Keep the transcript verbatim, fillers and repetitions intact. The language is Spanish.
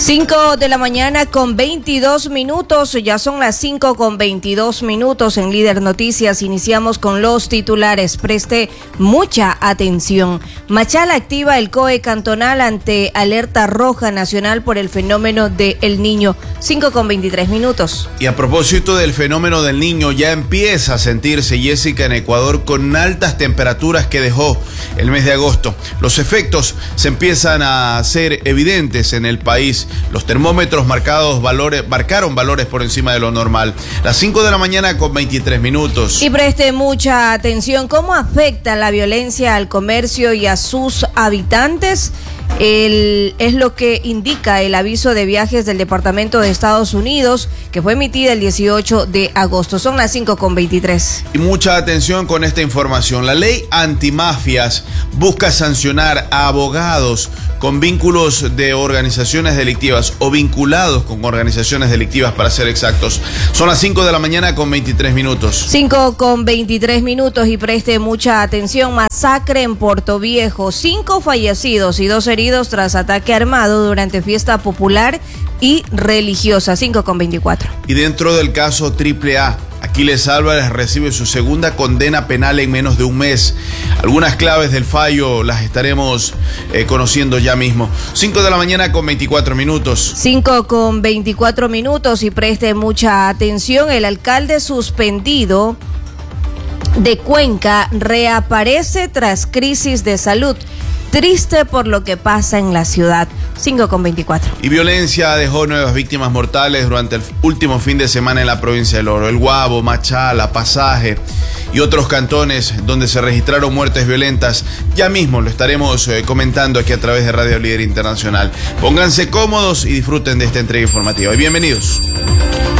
cinco de la mañana con veintidós minutos, ya son las cinco con veintidós minutos en Líder Noticias. Iniciamos con los titulares. Preste mucha atención. Machala activa el C O E cantonal ante alerta roja nacional por el fenómeno de El Niño. cinco con veintitrés minutos. Y a propósito del fenómeno del Niño, ya empieza a sentirse, Jessica, en Ecuador con altas temperaturas que dejó el mes de agosto. Los efectos se empiezan a hacer evidentes en el país. Los termómetros marcados valores, marcaron valores por encima de lo normal. Las cinco de la mañana con veintitrés minutos. Y preste mucha atención. ¿Cómo afecta la violencia al comercio y a sus habitantes? El, es lo que indica el aviso de viajes del Departamento de Estados Unidos, que fue emitida el dieciocho de agosto. Son las cinco con veintitrés. Y mucha atención con esta información. La ley antimafias busca sancionar a abogados con vínculos de organizaciones delictivas o vinculados con organizaciones delictivas, para ser exactos. Son las cinco de la mañana con veintitrés minutos. cinco con veintitrés minutos y preste mucha atención. Masacre en Puerto Viejo. Cinco fallecidos y dos heridos tras ataque armado durante fiesta popular y religiosa. cinco con veinticuatro. Y dentro del caso Triple A, Aquiles Álvarez recibe su segunda condena penal en menos de un mes. Algunas claves del fallo las estaremos eh, conociendo ya mismo. cinco de la mañana con veinticuatro minutos. cinco con veinticuatro minutos y preste mucha atención. El alcalde suspendido de Cuenca reaparece tras crisis de salud. Triste por lo que pasa en la ciudad. cinco con veinticuatro. Y violencia dejó nuevas víctimas mortales durante el último fin de semana en la provincia del Oro. El Guabo, Machala, Pasaje y otros cantones donde se registraron muertes violentas. Ya mismo lo estaremos eh, comentando aquí a través de Radio Líder Internacional. Pónganse cómodos y disfruten de esta entrega informativa. Y bienvenidos.